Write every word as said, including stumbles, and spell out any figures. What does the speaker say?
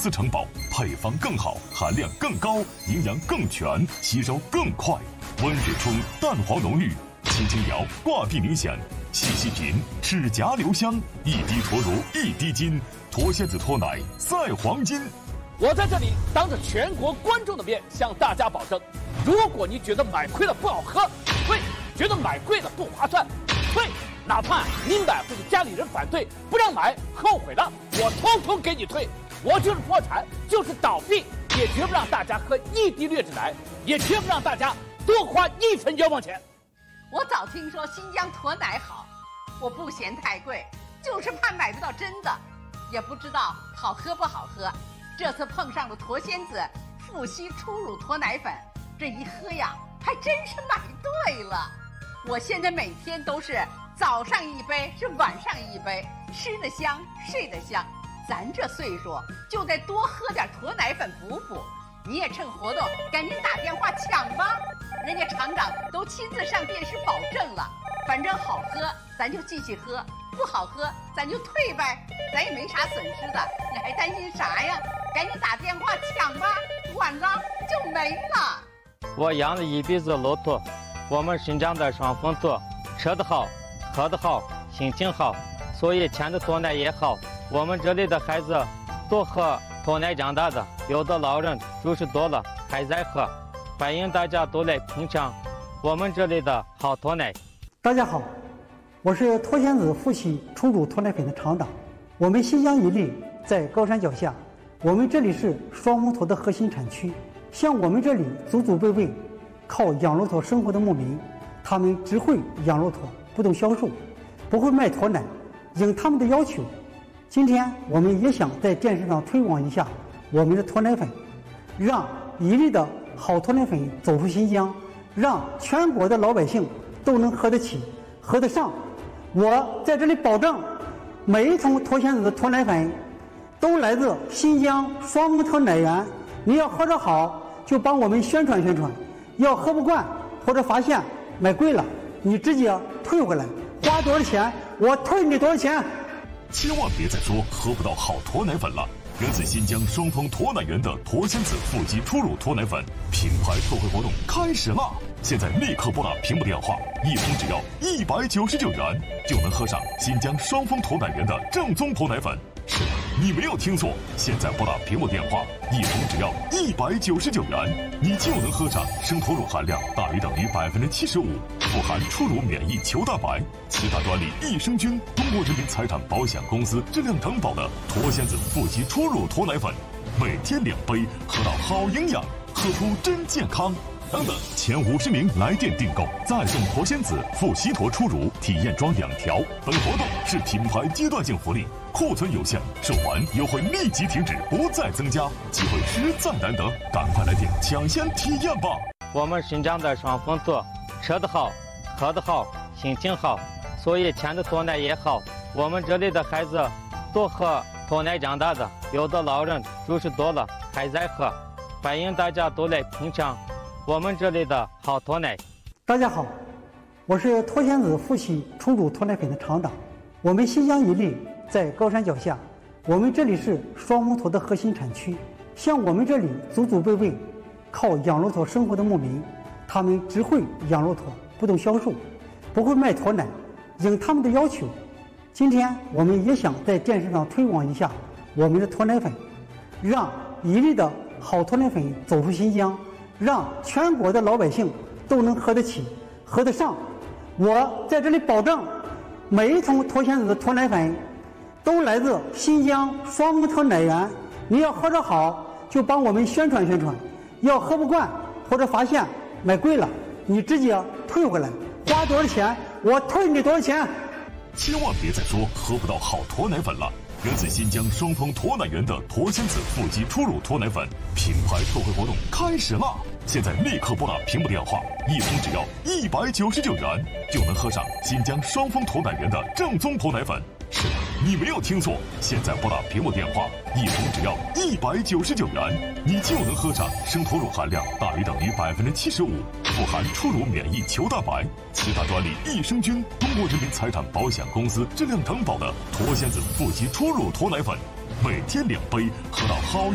丝城堡，配方更好，含量更高，营养更全，吸收更快。温水冲，蛋黄浓郁，轻轻摇，挂壁明显，细细品，齿颊留香，一滴脱乳一滴金，脱仙子脱奶赛黄金。 我在这里当着全国观众的面向大家保证，如果你觉得买亏了不好喝，退；觉得买贵了不划算，退。哪怕你买或者家里人反对不让买，后悔了，我通通给你退。我就是破产，就是倒闭，也绝不让大家喝一滴劣质奶，也绝不让大家多花一分冤枉钱。 我早听说新疆驼奶好，我不嫌太贵，就是怕买不到真的，也不知道好喝不好喝。这次碰上了驼仙子富硒初乳驼奶粉，这一喝呀，还真是买对了。我现在每天都是早上一杯，是晚上一杯，吃得香，睡得香。咱这岁数就得多喝点驼奶粉补补。你也趁活动赶紧打电话抢吧，人家厂长都亲自上电视保证了。反正好喝咱就继续喝，不好喝咱就退呗，咱也没啥损失的，你还担心啥呀？赶紧打电话抢吧，晚了就没了。 我养了一辈子骆驼，我们新疆的双峰座，吃得好，喝得好，心情好，所以牵的驼奶也好。我们这里的孩子都喝驼奶长大的，有的老人九十多了还在喝，欢迎大家都来品尝我们这里的好驼奶。 大家好，我是驼仙子富硒初乳驼奶粉的厂长。我们新疆伊犁在高山脚下，我们这里是双峰驼的核心产区。像我们这里祖祖辈辈靠养骆驼生活的牧民，他们只会养骆驼，不懂销售，不会卖驼奶。应他们的要求，今天我们也想在电视上推广一下我们的驼奶粉，让伊犁的好驼奶粉走出新疆，让全国的老百姓都能喝得起，喝得上。我在这里保证，每一桶驼仙子的驼奶粉都来自新疆双峰驼奶源。你要喝着好，就帮我们宣传宣传；要喝不惯或者发现买贵了，你直接退回来，花多少钱我退你多少钱。 千万别再说喝不到好驼奶粉了。源自新疆双峰驼奶源的驼仙子富硒初乳驼奶粉品牌特惠活动开始啦！现在立刻拨打屏幕电话，一桶只要一百九十九元，就能喝上新疆双峰驼奶源的正宗驼奶粉。是的，你没有听错，现在拨打屏幕电话，一桶只要一百九十九元，你就能喝上生驼乳含量大于等于百分之七十五，富含初乳免疫球蛋白、其他专利益生菌，中国人民财产保险公司质量承保的驼仙子富硒初乳驼奶粉，每天两杯，喝到好营养，喝出真健康。等等，前五十名来电订购，再送驼仙子富硒驼初乳体验装两条。本活动是品牌阶段性福利，库存有限，售完优惠立即停止，不再增加，机会实在难得，赶快来电抢先体验吧！ 我们新疆的双峰座，吃得好，喝得好，心情好，所以牵的驼奶也好。我们这里的孩子都喝驼奶长大的，有的老人九十多了还在喝，欢迎大家都来品尝我们这里的好驼奶。 大家好，我是驼仙子富硒初乳驼奶粉的厂长。我们新疆伊犁在高山脚下，我们这里是双峰驼的核心产区。像我们这里祖祖辈辈靠养骆驼生活的牧民，他们只会养骆驼，不懂销售，不会卖驼奶。应他们的要求，今天我们也想在电视上推广一下我们的驼奶粉，让伊犁的好驼奶粉走出新疆，让全国的老百姓都能喝得起，喝得上。我在这里保证，每一桶驼仙子的驼奶粉都来自新疆双峰驼奶源。你要喝着好，就帮我们宣传宣传；要喝不惯或者发现买贵了，你直接退回来，花多少钱我退你多少钱。 千万别再说喝不到好驼奶粉了。源自新疆双峰驼奶源的驼仙子富硒初乳驼奶粉品牌特惠活动开始啦！现在立刻拨打屏幕电话，一桶只要一百九十九元，就能喝上新疆双峰驼奶源的正宗驼奶粉。是的，你没有听错，现在拨打屏幕电话，一桶只要一百九十九元，你就能喝上生驼乳含量大于等于百分之七十五，富含初乳免疫球蛋白、其他专利益生菌，中国人民财产保险公司质量承保的驼仙子富硒初乳驼奶粉，每天两杯，喝到好